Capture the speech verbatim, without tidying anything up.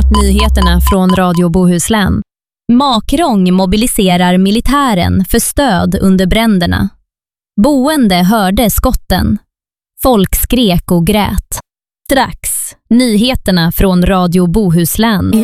hört nyheterna från Radio Bohuslän. Makrång mobiliserar militären för stöd under bränderna. Boende hörde skotten. Folk skrek och grät. Strax, nyheterna från Radio Bohuslän.